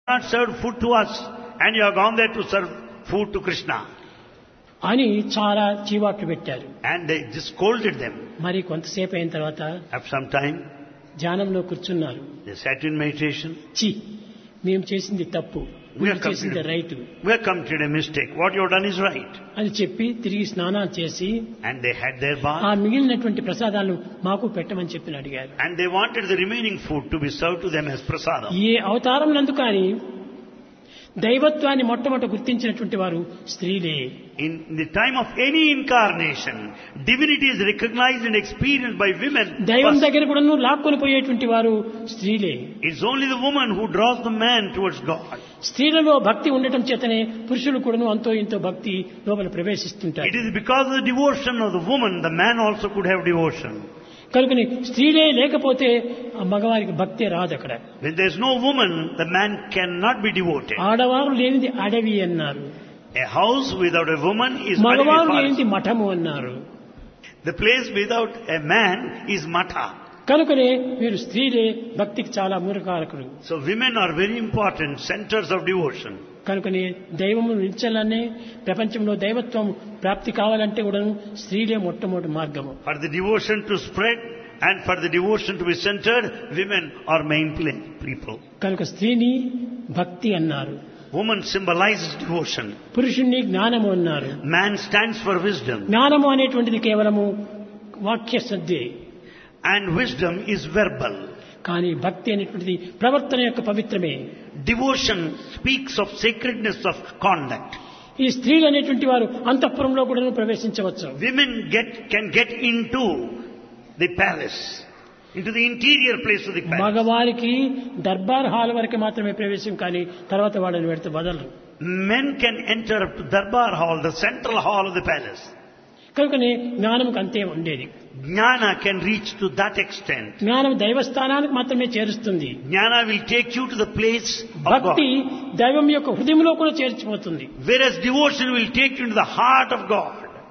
not served food to us and you have gone there to serve food to Krishna. అని చాలా చీవాట్లు పెట్టారు. And they just scolded them. మరి కొంతసేపు అయిన తర్వాత After some time, ధ్యానంలో కూర్చున్నారు. they sat in meditation. చి మేము చేసింది తప్పు, We have మేము చేసింది right committed a mistake. What you have done is right. అని చెప్పి తిరిగి స్నానాలు చేసి And they had their ఆ bath. మిగిలినటువంటి ప్రసాదాలను మాకు పెట్టమని చెప్పి అడిగారు. And they wanted the remaining food to be served to them as prasadam. ఏ అవతారం నందు కానీ దైవత్వాన్ని మొట్టమొదట గుర్తించినటువంటి వారు స్త్రీలే. In the time of any incarnation, divinity is recognized and experienced by women. దైవం First, దగ్గర కూడా లాక్కొని పోయేటువంటి వారు స్త్రీలే. it's only the woman who draws the man towards God. స్త్రీలలో భక్తి ఉండటం చేతనే పురుషులు కూడా అంతో ఇంతో భక్తి లోపల ప్రవేశిస్తుంటారు. It is because of the devotion of the woman, the man also could have devotion. కనుకని స్త్రీలే లేకపోతే ఆ మగవారికి భక్తి రాదు అక్కడ. When there is no woman, the man cannot be devoted. ఆడవారు లేనిది అడవి అన్నారు, A house without a woman is మగవారు Adavi లేనిది forest. మఠము అన్నారు. The place without a man is Matha. కనుకనే మీరు స్త్రీలే భక్తికి చాలా మూలకారకులు. So women are very important centers of devotion. కనుకనే దైవము నిలిచాలనే ప్రపంచంలో దైవత్వం ప్రాప్తి కావాలంటే కూడా స్త్రీలే మొట్టమొదటి మార్గము. For the devotion to spread and for the devotion to be centered, women are main people. కనుక స్త్రీని భక్తి అన్నారు, Woman symbolizes devotion. పురుషుణ్ణి జ్ఞానము అన్నారు. Man stands for wisdom. జ్ఞానము అనేటువంటిది కేవలము వాక్య సద్దే, And wisdom is verbal. కానీ భక్తి అనేటువంటిది ప్రవర్తన యొక్క పవిత్రమే. Devotion speaks of sacredness of conduct. ఈ స్త్రీలు అనేటువంటి వారు అంతఃపురంలో కూడా ప్రవేశించవచ్చు. Women can get into the palace, into the interior place of the palace. మగవారికి దర్బార్ హాల్ వరకు మాత్రమే ప్రవేశం, కానీ తర్వాత వాళ్ళని పెడితే వదలరు. Men can enter up to Darbar Hall, the central hall of the palace. కనుకనే జ్ఞానంకి అంతే ఉండేది. Jnana can reach to that extent. జ్ఞానం దైవస్థానానికి మాత్రమే చేరుస్తుంది. Jnana will take you to the place of భక్తి God. దైవం యొక్క హృదయంలో కూడా చేర్చిపోతుంది. Whereas devotion will take you into the heart of God.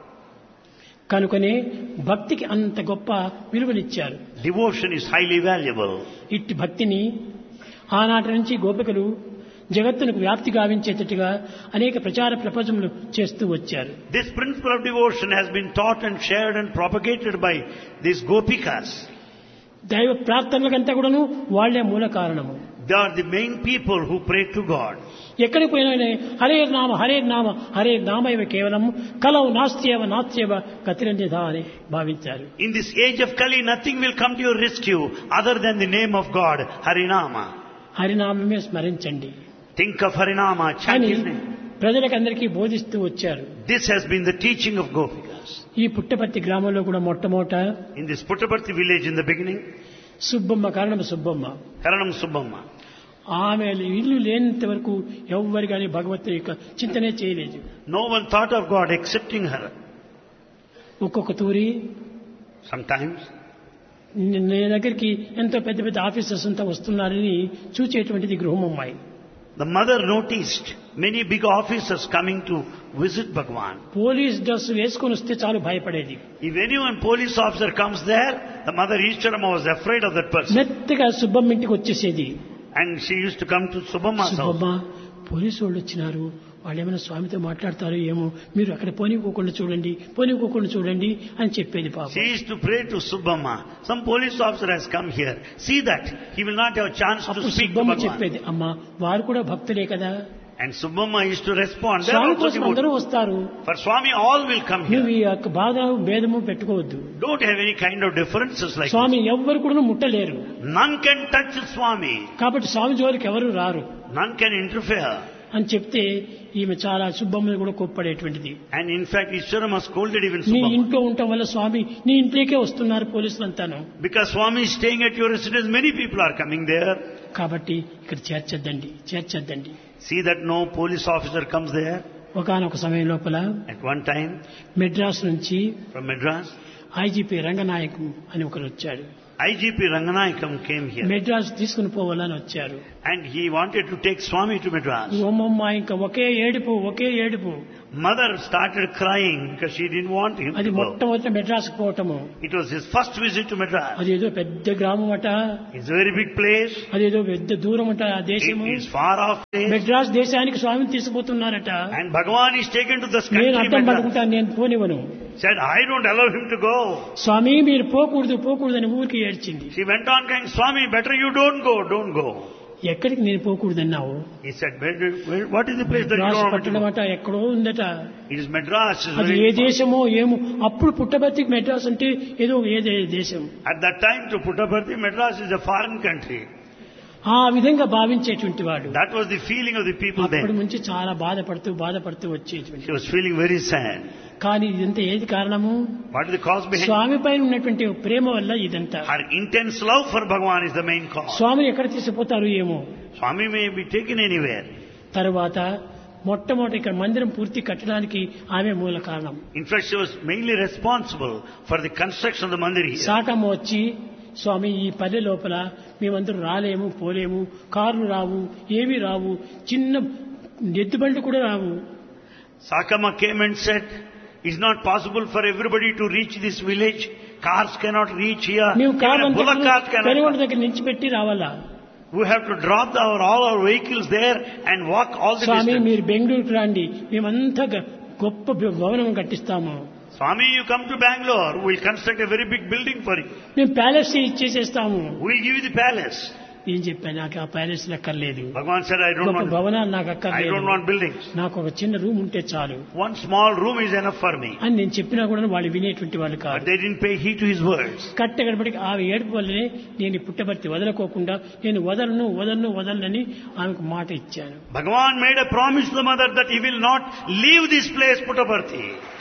కనుకనే భక్తికి అంత గొప్ప విలువనిచ్చారు. Devotion is highly valuable. ఇట్టి భక్తిని ఆనాటి నుంచి గోపికలు జగత్తునకు వ్యాప్తి గావించేటట్టుగా అనేక ప్రచార ప్రపంచములు చేస్తూ వచ్చారు. This principle of devotion has been taught and shared and propagated by these gopikas. దైవ ప్రార్థనలకంతా కూడాను వాళ్లే మూల కారణము. They are the main people who pray to God. ఎక్కడికి పోయినా హరే నామ హరే నామ హరే నామైవ కేవలం కలవు నాస్త్యేవ నాస్త్యేవ గతిరన్యథా అని భావించారు. In this age of Kali, nothing will come to your rescue other than the name of God, Harinama. హరినామమే స్మరించండి Think of Harinama, chant అని His name. ప్రజలకందరికీ బోధిస్తూ వచ్చారు. This has been the teaching of Gopikas. ఈ పుట్టపర్తి గ్రామంలో కూడా మొట్టమొదట In this Puttaparthi village in the beginning, Subbamma కారణం Subbamma, Karanam Subbamma. ఆమె ఇల్లు లేనంత వరకు ఎవ్వరు కానీ భగవంతుని యొక్క చింతనే చేయలేదు. No one thought of God excepting her. ఒక్కొక్క తూరి Sometimes నీ దగ్గరికి ఎంతో పెద్ద పెద్ద ఆఫీసర్స్ అంతా వస్తున్నారని చూచేటువంటిది గృహమమ్మాయి. the mother noticed many big officers coming to visit Bhagwan. Police dress వేసుకొని వస్తే చాలు భయపడేది. If anyone police officer comes there, the mother Ishtarama was afraid of that person. మెత్తగా సుబ్బమ్మ ఇంటికి వచ్చేసేది. And she used to come to Subbamma's house. Subbamma police వాళ్ళు వచ్చినారు, వాళ్ళు ఏమైనా స్వామితో మాట్లాడతారో ఏమో, మీరు అక్కడ పోనీకోకుండా చూడండి అని చెప్పేది పాప. She used to pray to Subbamma. Some police officer has come here. See that he will not have a chance to అప్పుడు speak to సుబ్బమ్మ Bhagwan. చెప్పేది, అమ్మా వారు కూడా భక్తులే కదా, And Subbamma used to respond, they are Swamy also కోసం అందరూ devoted. వస్తారు, For Swami all will come నువ్వు here. ఈ యొక్క బాధ భేదము పెట్టుకోవద్దు. Don't have any kind of differences like Swamy this. ఎవ్వరు కూడా ముట్టలేరు, None can touch Swami. కాబట్టి స్వామి జోలికి ఎవరు రారు None can interfere. అని చెప్తే ఈమె చాలా సుబ్బమ్మని కూడా కోప్పడేటువంటిది. And in fact, Ishwarama scolded even నీ Subbamma. ఇంట్లో ఉండటం వల్ల స్వామి నీ ఇంట్లోకే వస్తున్నారు పోలీసులంతాను, Because Swami is staying at your residence, many people are coming there. కాబట్టి ఇక్కడ చేర్చద్దండి. See that no police officer comes there. ఒకానొక సమయం లోపల At one time, మెడ్రాస్ నుంచి from Madras, ఐజీపీ రంగనాయక్ అని ఒకరు వచ్చాడు. IGP Ranganayakam came here. Madras తీసుకుని పోవాలని వచ్చారు. And he wanted to take Swami to Madras. ఓమమ్మ ఇంకా ఒకే ఏడుపు. Mother started crying because she didn't want him అది to go. మొట్టమొదటి Madras పోవటము. It was his first visit to Madras. అది ఏదో పెద్ద గ్రామం అట. It's a very big place. అది ఏదో పెద్ద దూరం అట ఆ దేశము. It is far off place. Madras దేశానికి స్వామిని తీసుకుపోతున్నారట. And Bhagavan is taken to this నేను country అర్థం Madras. పడుకుంటాను, నేను పోనివ్వను. Said, I don't allow him to go. స్వామి మీరు పోకూడదని ఊరికి ఏడ్చింది. She went on saying, Swami, better you don't go. ఎక్కడికి నేను పోకూడదన్నావు? He said, what is the place that you don't want to పట్టణం go? అట ఎక్కడో ఉందట. It is Madras. అది ఏ దేశమో ఏమో. అప్పుడు పుట్టబర్తికి మెడ్రాస్ అంటే ఏదో దేశం. At that time to Puttaparthi, Madras is a foreign country. ఆ విధంగా భావించేటువంటి వాడు. That was the feeling of the people అప్పటి then. నుంచి చాలా బాధపడుతూ వచ్చేటువంటి. She was feeling very sad. కానీ ఇదంతా ఏది కారణము? What is the cause behind? స్వామి పైన ఉన్నటువంటి ప్రేమ వల్ల ఇదంతా. Her intense love for Bhagavan is the main cause. స్వామిని ఎక్కడ తీసుకుపోతారు ఏమో. Swami may be taken anywhere. తర్వాత మొట్టమొదటి ఇక్కడ మందిరం పూర్తి కట్టడానికి ఆమె మూల కారణం. In fact, she was mainly responsible for the construction of the mandir here. Sakamma వచ్చి, స్వామి ఈ పల్లె లోపల మేమందరూ రాలేము, పోలేము, కార్లు రావు, ఏమీ రావు, చిన్న ఎద్దుబండ్లు కూడా రావు. Sakama came and said, it's not possible for everybody to reach this village. Cars cannot reach here. మేము Even a bullock cart Penugonda cannot. దగ్గర నుంచి పెట్టి రావాలా? We have to drop all our vehicles there and walk all the Swamy distance. మీరు బెంగళూరుకు రండి, మేమంతా గొప్ప భవనం కట్టిస్తాము. Swami, you come to Bangalore, we'll construct a very big building for you. మేము palace ఇచ్చేసేస్తాము. We'll give you the palace. ఏం చెప్పాను, నాకు ఆ ప్యాలెస్ అక్కర్లేదు. Bhagavan said, I గొప్ప don't భవనాలు నాకు want అక్కర్లేదు. buildings. నాకు ఒక చిన్న రూమ్ ఉంటే చాలు One small room is enough for me. అని నేను చెప్పినా కూడా వాళ్ళు వినేటువంటి వాళ్ళు But కాదు. they didn't pay heed to his words. కట్టగడబడికి ఆ ఏడుపు వల్లనే నేను ఈ పుట్టబర్తి వదలకోకుండా నేను వదలనని ఆమెకు మాట ఇచ్చాను. Bhagavan made a promise to the mother that he will not leave this place, Puttaparthi.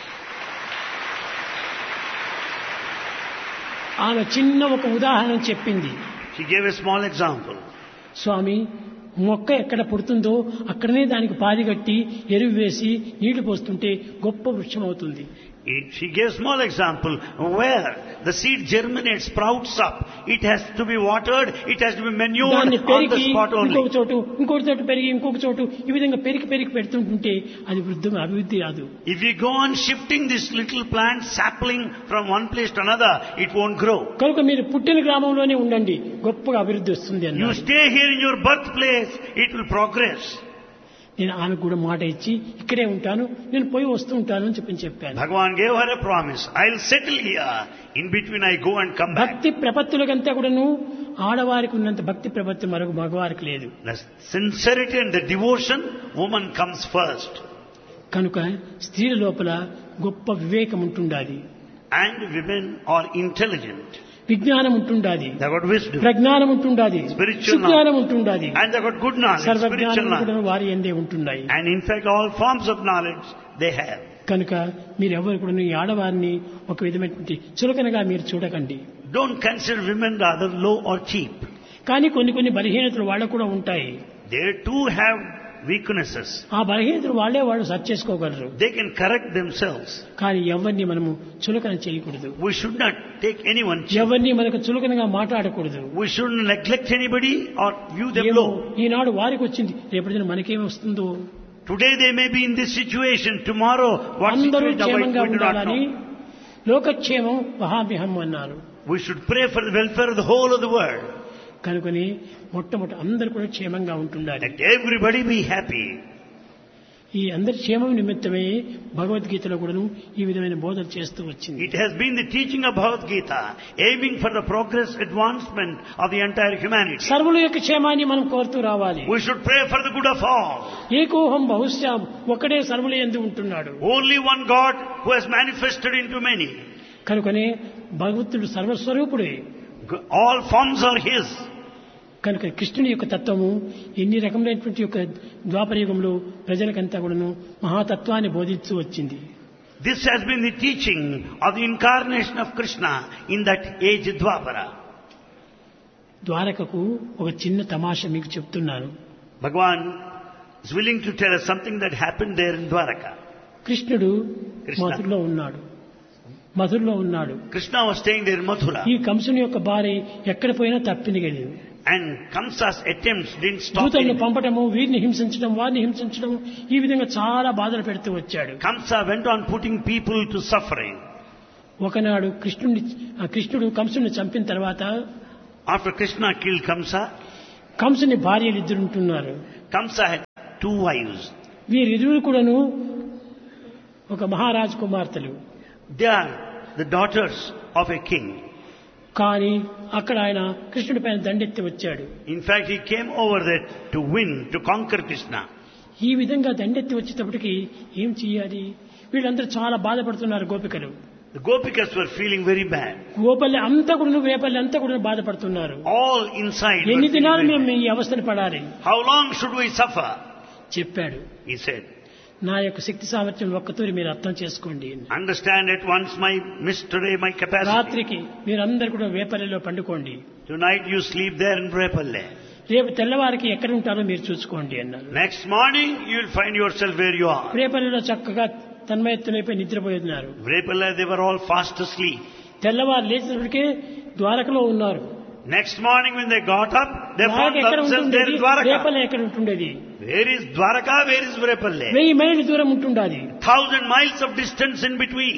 ఆమె చిన్న ఒక ఉదాహరణ చెప్పింది. She gave a small example. స్వామి మొక్క ఎక్కడ పుడుతుందో అక్కడనే దానికి పాది కట్టి ఎరువు వేసి నీళ్లు పోస్తుంటే గొప్ప వృక్షం అవుతుంది. She gave a small example where the seed germinates, sprouts up. It has to be watered, it has to be manured దాన్ని on పెరిగి the spot only. ఇంకొక చోటు పెరిగి ఇంకొక చోటు ఈ విధంగా పెరిగి పెడుతుంటుంటే అది అభివృద్ధి రాదు. If we go on shifting this little plant sapling from one place to another, it won't grow. కనుక మీరు పుట్టిన గ్రామంలోనే ఉండండి, గొప్పగా అభివృద్ధి వస్తుంది You అన్నారు. stay here in your birthplace, it will progress. నేను ఆమెకు కూడా మాట ఇచ్చి ఇక్కడే ఉంటాను, నేను పోయి వస్తూ ఉంటాను అని చెప్పాను. Bhagavan gave her a promise. I'll settle here. In between I go and come back. భక్తి ప్రపత్తులకంతా కూడాను ఆడవారికి ఉన్నంత భక్తి ప్రపత్తి మరొక మగవారికి లేదు. The sincerity and the devotion, woman comes first. కనుక స్త్రీల లోపల గొప్ప వివేకం ఉంటుండాలి. And women are intelligent. విజ్ఞానం ఉంటుండాలి, They got wisdom. ప్రజ్ఞానం ఉంటుండాలి, Spiritual సుజ్ఞానం ఉంటుండాలి, And they got good knowledge, spiritual సర్వజ్ఞానం knowledge. కూడా వారి ఎందే ఉంటున్నాయి. And in fact, all forms of knowledge they have. కనుక మీరెవరు కూడా ఈ ఆడవారిని ఒక విధమైనటువంటి చులకనగా మీరు చూడకండి. Don't consider women rather low or cheap. కానీ కొన్ని బలహీనతలు వాళ్ళకు కూడా ఉంటాయి. They too have weaknesses. ఆ బలహీనతలు వాళ్ళు సరి చేసుకోగలరు. They can correct themselves. కానీ ఎవరిని మనము చులకన చేయకూడదు. We should not take anyone cheap. ఎవరిని మనకు చులకనగా మాట్లాడకూడదు. We shouldn't neglect anybody or view them ఏమో low. ఈనాడు వారికి వచ్చింది, రేపటి మనకేమి వస్తుందో. Today they may be in this situation. Tomorrow what అందరూ situation క్షేమంగా we do not ఉండాలని know. లోకక్షేమం మహాభిహం అన్నారు. We should pray for the welfare of the whole of the world. కనుకొని మొట్టమొదటి అందరూ కూడా క్షేమంగా ఉంటుండాలి. Let everybody be happy. ఈ అందరి క్షేమం నిమిత్తమే భగవద్గీతలో కూడాను ఈ విధమైన బోధన చేస్తూ వచ్చింది. It has been the teaching of Bhagavad Gita, aiming for the progress, advancement of the entire humanity. సర్వుల యొక్క క్షేమాన్ని మనం కోరుతూ రావాలి. We should pray for the good of all. ఏకోహం బహుశ్యాం, ఒక్కడే సర్వుల యందు ఉంటున్నాడు. Only one God who has manifested into many. కనుకనే భగవంతుడు సర్వస్వరూపుడే. All forms are His. కనుక కృష్ణుని యొక్క తత్వము ఎన్ని రకములైనటువంటి యొక్క ద్వాపరయుగంలో ప్రజలకంతా కూడాను మహాతత్వాన్ని బోధిస్తూ వచ్చింది. This has been the teaching of the incarnation of Krishna in that age Dwapara. ద్వారకకు ఒక చిన్న తమాషా మీకు చెప్తున్నాను. Bhagavan is willing to tell us something that happened there in Dwaraka. కృష్ణుడు Krishna. మధురలో ఉన్నాడు. మధురలో ఉన్నాడు. Krishna was staying there in Mathura. ఈ కంసుని యొక్క భార్య ఎక్కడ పోయినా తప్పింది గలిగింది. And Kamsa's attempts didn't stop దూతలను him. పంపటము, వీరిని హింసించడం, వారిని హింసించడం, ఈ విధంగా చాలా బాధలు పెడుతూ వచ్చాడు. Kamsa went on putting people to suffering. ఒకనాడు కృష్ణుడు కంసుని చంపిన తర్వాత After Krishna killed Kamsa, కంసుని భార్యలు ఇద్దరు ఉంటున్నారు. Kamsa had 2 wives. వీరిరువురు కూడాను ఒక మహారాజు కుమార్తెలు. They are the daughters of a king. కానీ అక్కడ ఆయన కృష్ణుడి పైన దండెత్తి వచ్చాడు. In fact, he came over there to win, to conquer Krishna. ఈ విధంగా దండెత్తి వచ్చేటప్పటికి ఏం చెయ్యాలి? వీళ్ళందరూ చాలా బాధపడుతున్నారు గోపికలు. The Gopikas were feeling very bad. గోపల్లి అంతా కూడా, రేపల్లి అంతా కూడా బాధపడుతున్నారు. All inside were ఎన్ని feeling దినాలు very మేము bad. ఈ అవస్థను పడాలి? How long should we suffer? చెప్పాడు. He said, నా యొక్క శక్తి సామర్థ్యం ఒక్కతూరి మీరు అర్థం చేసుకోండి. understand at once my mystery, my capacity. రాత్రికి మీరందరూ కూడా వేపల్లిలో పండుకోండి. Tonight you sleep there in Vrepalle. రేపు తెల్లవారికి ఎక్కడ ఉంటారో మీరు చూసుకోండి అన్నారు. Next morning you will find yourself where you are. రేపల్లిలో చక్కగా తన్మయత్తులైపోయి నిద్రపోతున్నారు. Vrepalle, they were all fast asleep. తెల్లవారు లేచినప్పటికే ద్వారకలో ఉన్నారు. Next morning when they got up, they found ఎక్కడ themselves there ఉంటుండేది? in Dwaraka. Repalle ఎక్కడ ఉంటుండేది? Where is Dwaraka? Where is Vrepalle? 1000 మైళ్ళ దూరం ఉంటుండాలి. 1000 miles of distance in between.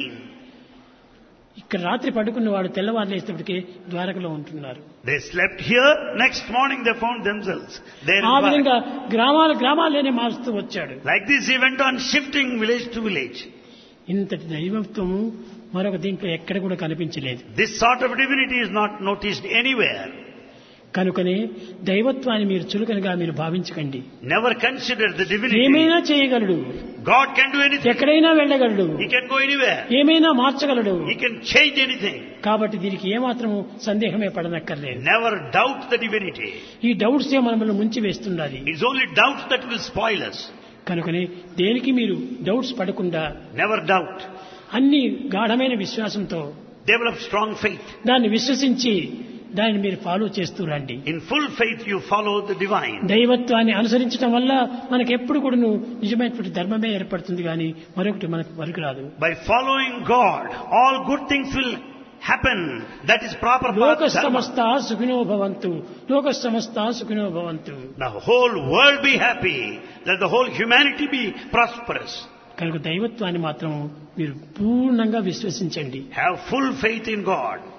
ఇక్కడ రాత్రి పడుకున్న వాడు తెల్లవారు లేచేటప్పటికే ద్వారకలో ఉంటున్నారు. They slept here. Next morning they found themselves there in ఆ విధంగా Dwaraka. గ్రామాలనే మారుస్తూ వచ్చాడు. Like this he went on shifting village to village. ఇంతటి దైవత్వము మరొక దీంట్లో ఎక్కడ కూడా కనిపించలేదు. This sort of divinity is not noticed anywhere. కనుకనే దైవత్వాన్ని మీరు చులకనగా మీరు భావించకండి. Never consider the divinity. ఏమైనా చేయగలడు. God can do anything. ఎక్కడైనా వెళ్ళగలడు. He can go anywhere. ఏమైనా మార్చగలడు. He can change anything. కాబట్టి దీనికి ఏమాత్రము సందేహమే పడనక్కర్లేదు. Never doubt the divinity. ఈ డౌట్స్ మనల్ని ముంచి వేస్తున్నది. It's only doubts that will spoil us. కనుకనే దేనికి మీరు డౌట్స్ పడకుండా Never doubt. అన్ని గాఢమైన విశ్వాసంతో Develop strong faith. దాన్ని విశ్వసించి దాన్ని మీరు ఫాలో చేస్తూ రండి. In full faith you follow the divine. దైవత్వాన్ని అనుసరించడం వల్ల మనకు ఎప్పుడు కూడా నిజమైనటువంటి ధర్మమే ఏర్పడుతుంది కానీ మరొకటి మనకు వరకు రాదు. By following God, all good things will happen. That is proper path. లోక Dharma. సమస్త సుఖినో భవంతు. లోక సమస్త సుఖినో భవంతు. The whole world be happy. Let the whole humanity be prosperous. కనుక దైవత్వాన్ని మాత్రం మీరు పూర్ణంగా విశ్వసించండి. Have full faith in God.